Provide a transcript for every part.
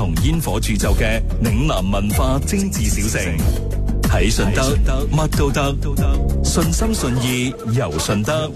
同煙火鑄就嘅嶺南文化精緻小城。喺順德乜都得，順心順意遊順德。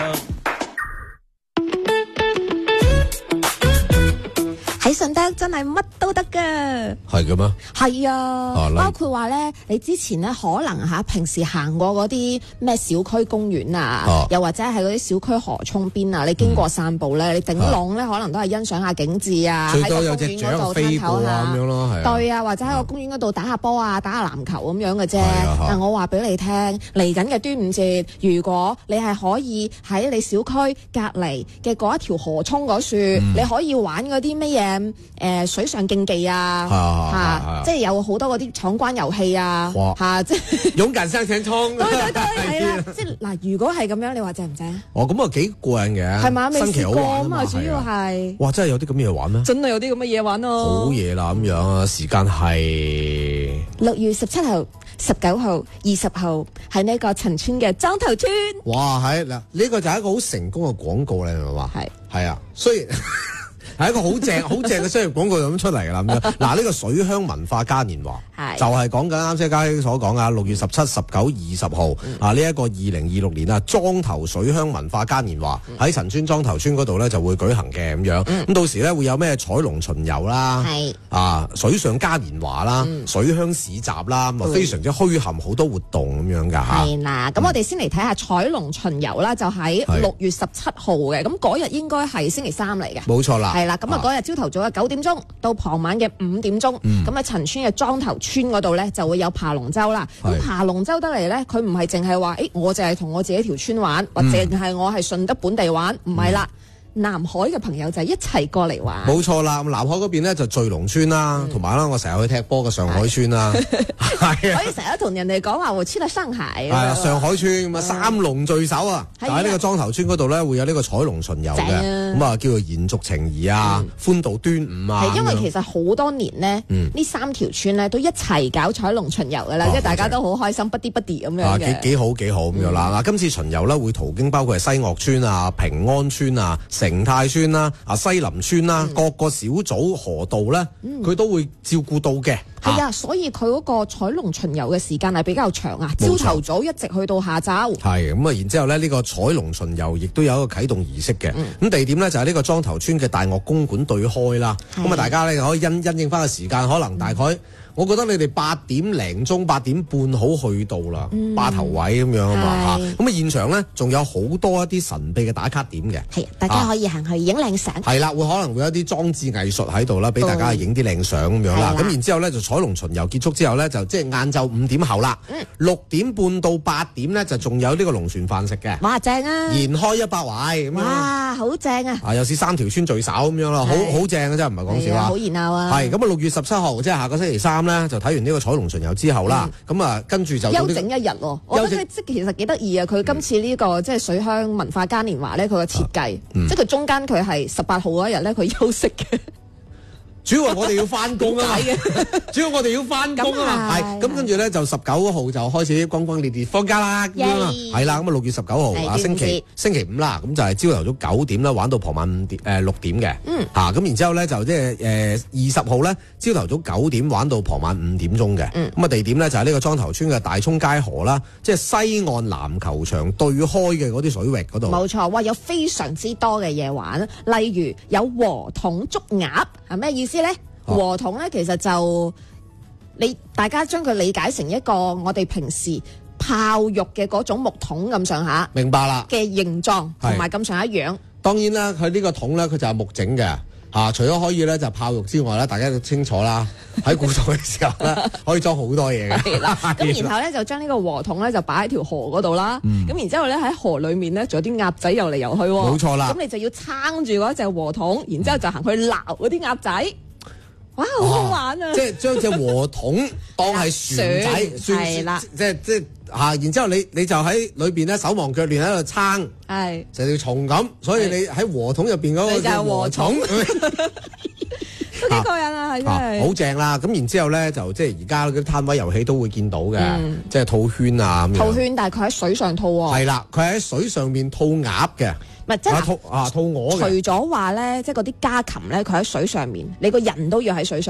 喺順德真係乜都得噶， 係嘅咩？ 係啊，包括話咧，你之前咧可能平時行過嗰啲咩小區公園啊，又或者係嗰啲小區河涌邊啊，你經過散步咧，你頂籠咧可能都係欣賞下景致啊， 最多有隻雀飛過啊咁樣咯，係對啊，或者喺個公園嗰度打下波啊，打下籃球咁樣嘅啫。但我話俾你聽，嚟緊嘅端午節，如果你係可以喺你小區隔離嘅嗰一條河涌嗰處，你可以玩嗰啲乜嘢？水上競技啊，即係有好多嗰啲闖關遊戲啊，即係勇敢向前衝， 對，係啦，即係嗱，如果係咁樣，你話正唔正？ 哦，咁啊幾過癮嘅， 係嘛？未試過啊嘛，主要係， 哇，真係有啲咁嘢玩咩？ 真係有啲咁嘅嘢玩咯， 好嘢啦，咁樣啊，時間係 6月17號、19號、20號，係呢個陳村嘅莊頭村。 哇，係嗱，呢個就係一個好成功嘅廣告咧，係咪話？係啊，雖然。係一個好正嘅商業廣告咁出嚟㗎啦，咁樣嗱，呢個水鄉文化嘉年華就係講緊啱先嘉熙所講啊，6月17、19、20號啊，呢一個2026年啊，莊頭水鄉文化嘉年華喺陳村莊頭村嗰度咧就會舉行嘅咁樣，咁到時咧會有咩彩龍巡遊啦，水上嘉年華啦，水鄉市集啦，咁啊非常之墟冚好多活動咁樣㗎嚇。 係啦，咁我哋先嚟睇下彩龍巡遊啦，就喺6月17號嘅，咁嗰日應該係星期3嚟嘅。 冇錯啦。 係啦，咁啊嗰日朝頭早嘅9點鐘到傍晚嘅5點鐘，咁喺陳村嘅莊頭村嗰度咧就會有爬龍舟啦。咁爬龍舟得嚟咧，佢唔係淨係話，我淨係同我自己條村玩，或者係我係順德本地玩，唔係啦。南海嘅朋友就一齊過嚟玩， 冇錯啦。咁南海嗰邊咧就聚龍村啦，同埋啦我成日去踢波嘅上海村啦，係啊， 可以成日同人哋講話我黐得上海。 係啊，上海村咁啊三龍聚首啊，就喺呢個莊頭村嗰度咧會有呢個彩龍巡遊嘅，咁啊叫做延續情誼啊，歡度端午啊。 係因為其實好多年呢，呢3條村咧都一齊搞彩龍巡遊噶啦，即係大家都好開心，不啲咁樣嘅。 幾好咁樣啦。嗱，今次巡遊咧會途經包括係西岳村啊、平安村啊、成泰村啦、西林村啦，各個小組河道咧，佢都會照顧到嘅。 係啊，所以佢嗰個彩龍巡遊嘅時間係比較長啊，朝頭早一直去到下晝。係咁啊，然之後咧呢個彩龍巡遊亦都有一個啟動儀式嘅。咁地點咧就係呢個莊頭村嘅大岳公館對開啦。咁啊，大家咧可以因應翻個時間，可能大概。我覺得你哋8點零鐘、8點半好去到啦，霸頭位咁樣啊嘛嚇。咁啊現場咧仲有好多一啲神秘嘅打卡點嘅， 係大家可以行去影靚相。 係啦，可能會有啲裝置藝術喺度啦，俾大家影啲靚相咁樣啦。咁然之後咧就彩龍巡遊結束之後咧，就即係晏晝5點後啦。6點半到8點咧就仲有呢個龍船飯食嘅。 哇，正啊！ 延開100位咁樣。 哇，好正啊！ 又是3條村聚首咁樣啦，好正嘅真係唔係講笑啊！ 好熱鬧啊！ 係咁啊，6月17號即係下個星期3咧，就睇完呢個彩龍巡遊之後啦，咁啊跟住就休整一日喎。我覺得即其實幾得意啊！佢今次呢個即係水鄉文化嘉年華咧，佢嘅設計，即係佢中間佢係18號嗰一日咧，佢休息嘅。 主要我哋要翻工啊，主要我哋要翻工啊嘛，係咁跟住咧就19號就開始轟轟烈烈放假啦，係啦，咁啊6月19號啊星期5啦，咁就係朝頭早9點啦，玩到傍晚6點嘅，咁然之後咧就即係20號咧朝頭早9點玩到傍晚5點鐘嘅，咁啊地點咧就係呢個莊頭村嘅大涌街河啦，即係西岸籃球場對開嘅嗰啲水域嗰度。冇錯，哇！有非常之多嘅嘢玩，例如有禾桶捉鴨，係咩意思咧？禾桶咧，其實就大家將佢理解成一個我哋平時泡浴嘅嗰種木桶咁上下， 明白啦嘅形狀同埋咁上下樣。 當然啦，佢呢個桶咧，佢就係木整嘅除咗可以咧就泡浴之外咧，大家都清楚啦。喺古代嘅時候咧，可以裝好多嘢嘅。 咁然後咧就將呢個禾桶咧就擺喺條河嗰度啦。咁然之後咧喺河裡面咧，仲有啲鴨仔游嚟游去。冇錯啦。 咁你就要撐住嗰隻禾桶，然之後就行去撈嗰啲鴨仔。哇，好好玩啊！ 即係將隻禾桶當係船仔， 係啦， 即係然之後你就喺裏邊咧手忙腳亂喺度撐， 係就條蟲咁，所以你喺禾桶入邊嗰個就係禾蟲， 都幾過癮啊！係真係好正啦！咁然之後咧就即係而家嗰啲攤位遊戲都會見到嘅，即係套圈啊咁樣。 套圈，但係佢喺水上套喎。 係啦，佢喺水上面套鴨嘅。 唔係即係套鵝嘅。 除咗話咧，即係嗰啲家禽咧，佢喺水上面，你個人都要喺水上。